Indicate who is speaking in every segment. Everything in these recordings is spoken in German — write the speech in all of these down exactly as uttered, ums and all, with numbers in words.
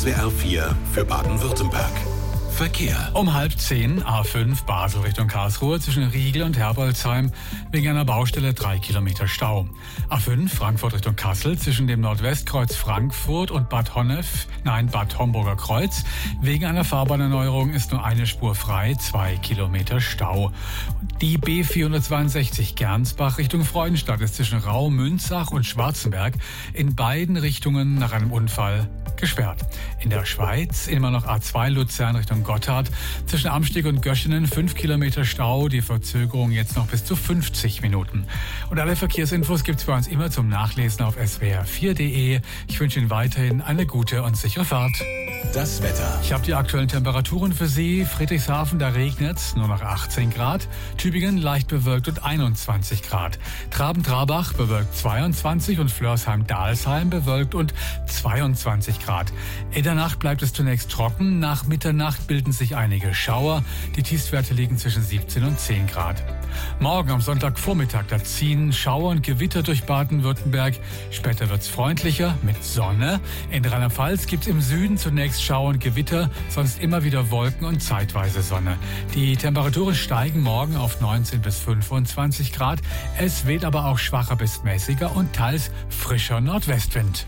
Speaker 1: S W R vier für Baden-Württemberg. Verkehr.
Speaker 2: Um halb zehn, A fünf Basel Richtung Karlsruhe zwischen Riegel und Herbolzheim wegen einer Baustelle drei Kilometer Stau. A fünf Frankfurt Richtung Kassel zwischen dem Nordwestkreuz Frankfurt und Bad Honnef, nein Bad Homburger Kreuz. Wegen einer Fahrbahnerneuerung ist nur eine Spur frei, zwei Kilometer Stau. Die B vierhundertzweiundsechzig Gernsbach Richtung Freudenstadt ist zwischen Rau, Münzach und Schwarzenberg in beiden Richtungen nach einem Unfall gesperrt. In der Schweiz immer noch A zwei Luzern Richtung Gotthard. Zwischen Amsteg und Göschenen fünf Kilometer Stau. Die Verzögerung jetzt noch bis zu fünfzig Minuten. Und alle Verkehrsinfos gibt's bei uns immer zum Nachlesen auf s w r vier punkt d e. Ich wünsche Ihnen weiterhin eine gute und sichere Fahrt.
Speaker 1: Das Wetter.
Speaker 2: Ich habe die aktuellen Temperaturen für Sie. Friedrichshafen, da regnet's, nur noch achtzehn Grad. Tübingen leicht bewölkt und einundzwanzig Grad. Traben-Trarbach bewölkt zweiundzwanzig und Flörsheim-Dalsheim bewölkt und zweiundzwanzig Grad. In der Nacht bleibt es zunächst trocken. Nach Mitternacht bilden sich einige Schauer. Die Tiefstwerte liegen zwischen siebzehn und zehn Grad. Morgen am Sonntagvormittag, da ziehen Schauer und Gewitter durch Baden-Württemberg. Später wird's freundlicher mit Sonne. In Rheinland-Pfalz gibt's im Süden zunächst Schauer und Gewitter, sonst immer wieder Wolken und zeitweise Sonne. Die Temperaturen steigen morgen auf neunzehn bis fünfundzwanzig Grad. Es weht aber auch schwacher bis mäßiger und teils frischer Nordwestwind.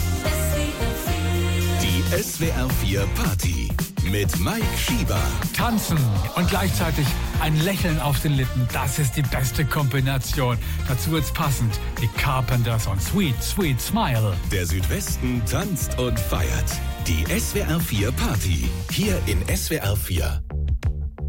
Speaker 1: Die S W R vier Party mit Mike Schieber.
Speaker 2: Tanzen und gleichzeitig ein Lächeln auf den Lippen, das ist die beste Kombination. Dazu jetzt passend die Carpenters und Sweet, Sweet Smile.
Speaker 1: Der Südwesten tanzt und feiert. Die S W R vier Party. Hier in S W R vier.